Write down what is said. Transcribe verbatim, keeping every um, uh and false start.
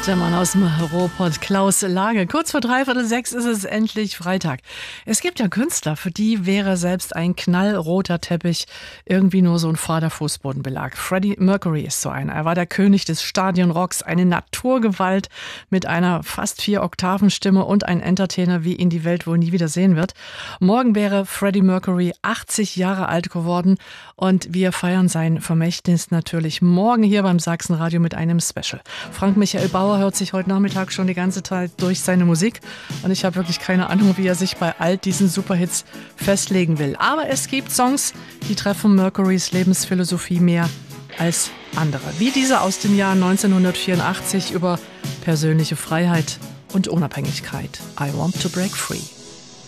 Der Mann aus dem Ruhrpott, Klaus Lage. Kurz vor dreiviertel sechs ist es endlich Freitag. Es gibt ja Künstler, für die wäre selbst ein knallroter Teppich irgendwie nur so ein fader Fußbodenbelag. Freddie Mercury ist so einer. Er war der König des Stadionrocks, eine Naturgewalt mit einer fast vier Oktaven Stimme und ein Entertainer, wie ihn die Welt wohl nie wieder sehen wird. Morgen wäre Freddie Mercury achtzig Jahre alt geworden und wir feiern sein Vermächtnis natürlich morgen hier beim Sachsenradio mit einem Special. Frank Michael Bauer hört sich heute Nachmittag schon die ganze Zeit durch seine Musik und ich habe wirklich keine Ahnung, wie er sich bei all diesen Superhits festlegen will. Aber es gibt Songs, die treffen Mercurys Lebensphilosophie mehr als andere. Wie dieser aus dem Jahr neunzehnhundertvierundachtzig über persönliche Freiheit und Unabhängigkeit. I want to break free.